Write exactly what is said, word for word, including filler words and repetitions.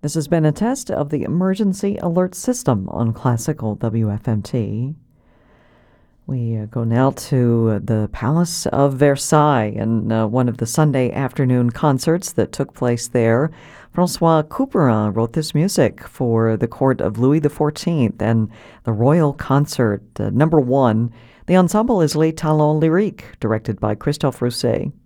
This has been a test of the emergency alert system on Classical W F M T. We uh, go now to the Palace of Versailles and uh, one of the Sunday afternoon concerts that took place there. Francois Couperin wrote this music for the court of Louis the fourteenth and the Royal Concert uh, number one. The ensemble is Les Talents Lyriques, directed by Christophe Rousset.